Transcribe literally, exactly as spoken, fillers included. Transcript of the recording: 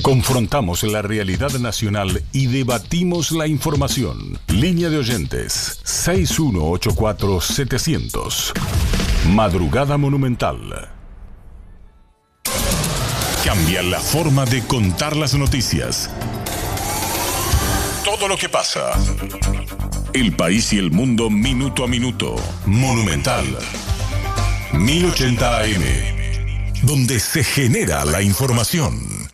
Confrontamos la realidad nacional y debatimos la información. Línea de oyentes seis uno ocho cuatro setecientos. Madrugada Monumental. Cambia la forma de contar las noticias. Todo lo que pasa. El país y el mundo minuto a minuto. Monumental. mil ochenta A M. Donde se genera la información.